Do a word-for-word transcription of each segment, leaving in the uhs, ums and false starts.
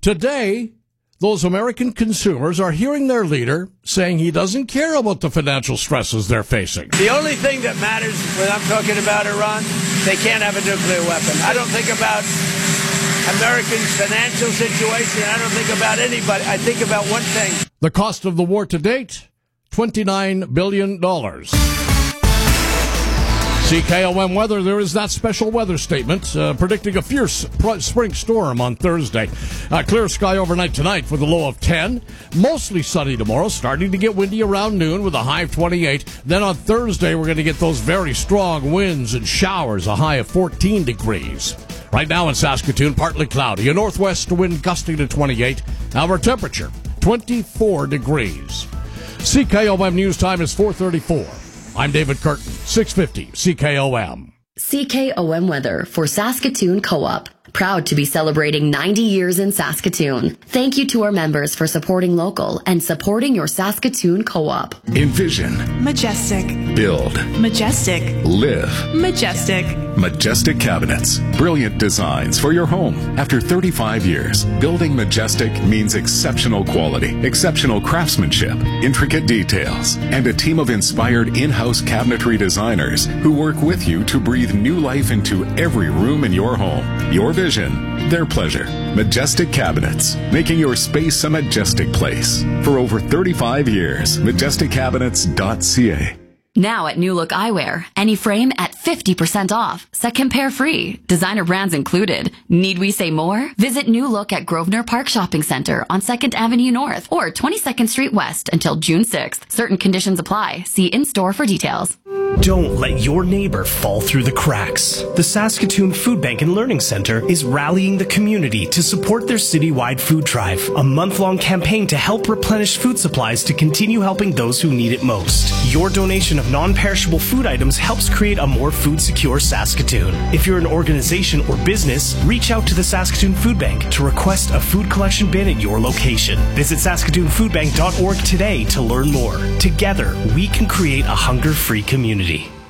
Today, those American consumers are hearing their leader saying he doesn't care about the financial stresses they're facing. The only thing that matters when I'm talking about Iran, they can't have a nuclear weapon. I don't think about Americans' financial situation. I don't think about anybody. I think about one thing. The cost of the war to date, twenty-nine billion dollars. C K O M weather, there is that special weather statement uh, predicting a fierce pr- spring storm on Thursday. Uh, clear sky overnight tonight with a low of ten. Mostly sunny tomorrow, starting to get windy around noon with a high of twenty-eight. Then on Thursday, we're going to get those very strong winds and showers, a high of fourteen degrees. Right now in Saskatoon, partly cloudy. A northwest wind gusting to twenty-eight. Our temperature, twenty-four degrees. C K O M news time is four thirty-four. I'm David Curtin, six fifty C K O M. C K O M weather for Saskatoon Co-op. Proud to be celebrating ninety years in Saskatoon. Thank you to our members for supporting local and supporting your Saskatoon Co-op. Envision. Majestic. Build. Majestic. Live. Majestic. Majestic Cabinets. Brilliant designs for your home. After thirty-five years, building Majestic means exceptional quality, exceptional craftsmanship, intricate details, and a team of inspired in-house cabinetry designers who work with you to breathe new life into every room in your home. Your vision, their pleasure. Majestic Cabinets, making your space a majestic place. For over thirty-five years, majestic cabinets dot c a. Now at New Look Eyewear, any frame at fifty percent off. Second pair free. Designer brands included. Need we say more? Visit New Look at Grosvenor Park Shopping Center on second Avenue North or twenty-second Street West until June sixth. Certain conditions apply. See in-store for details. Don't let your neighbor fall through the cracks. The Saskatoon Food Bank and Learning Center is rallying the community to support their citywide food drive, a month-long campaign to help replenish food supplies to continue helping those who need it most. Your donation of non-perishable food items helps create a more food-secure Saskatoon. If you're an organization or business, reach out to the Saskatoon Food Bank to request a food collection bin at your location. Visit saskatoon food bank dot org today to learn more. Together, we can create a hunger-free community.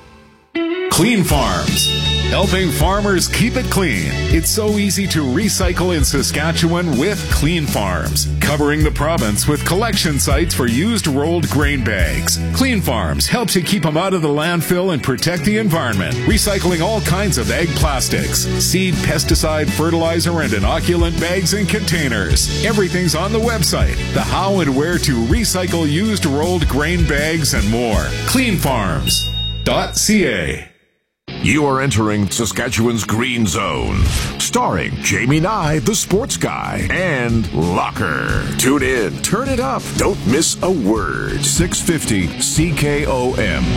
Clean Farms, helping farmers keep it clean. It's so easy to recycle in Saskatchewan with Clean Farms, covering the province with collection sites for used rolled grain bags. Clean Farms helps you keep them out of the landfill and protect the environment, recycling all kinds of ag plastics, seed, pesticide, fertilizer, and inoculant bags and containers. Everything's on the website, the how and where to recycle used rolled grain bags and more. Clean Farms dot c a. You are entering Saskatchewan's Green Zone, starring Jamie Nye, the sports guy, and Locker. Tune in, turn it up, don't miss a word. six fifty C K O M.